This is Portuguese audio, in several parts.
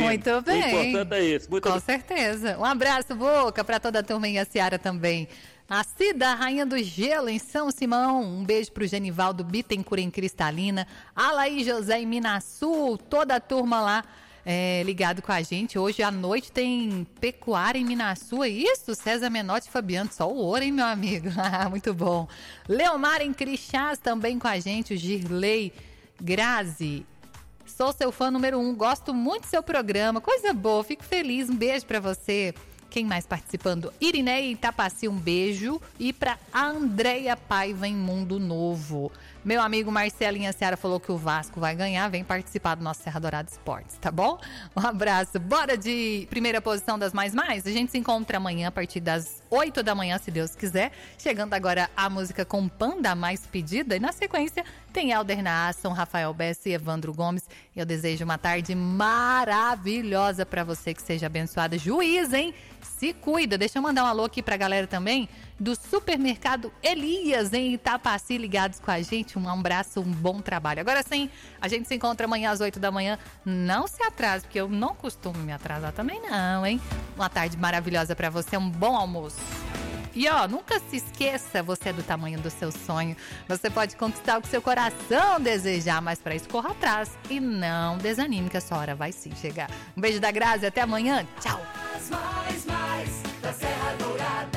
Muito bem. O importante é isso. Com certeza. Um abraço, Boca, para toda a turma em Aciara também. A Cida, Rainha do Gelo, em São Simão. Um beijo pro Genivaldo Bittencourt em Cristalina. Alaí José em Minasul. Toda a turma lá ligado com a gente. Hoje à noite tem pecuária em Minasul. É isso? César Menotti e Fabiano. Só o ouro, hein, meu amigo? Muito bom. Leomar em Crixás também com a gente. O Girley Grazi. Sou seu fã número 1. Gosto muito do seu programa. Coisa boa. Fico feliz. Um beijo pra você. Quem mais participando? Irineia Itapaci, um beijo. E para a Andréia Paiva em Mundo Novo. Meu amigo Marcelinha Seara falou que o Vasco vai ganhar. Vem participar do nosso Serra Dourada Esportes, tá bom? Um abraço. Bora de primeira posição das Mais. A gente se encontra amanhã a partir das 8 da manhã, se Deus quiser. Chegando agora a música com Panda mais pedida. E na sequência tem Helder Naasson, Rafael Bessa e Evandro Gomes. Eu desejo uma tarde maravilhosa para você, que seja abençoada. Juiz, hein? Se cuida. Deixa eu mandar um alô aqui pra galera também do Supermercado Elias em Itapaci, ligados com a gente. Um abraço, um bom trabalho. Agora sim, a gente se encontra amanhã às 8 da manhã. Não se atrase, porque eu não costumo me atrasar também não, hein? Uma tarde maravilhosa pra você, um bom almoço. E nunca se esqueça, você é do tamanho do seu sonho. Você pode conquistar o que seu coração desejar, mas para isso corra atrás e não desanime, que a sua hora vai sim chegar. Um beijo da Grazi, até amanhã. Tchau. Mais da Serra Dourada.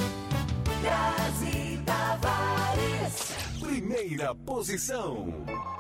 Grazi Tavares. Primeira posição.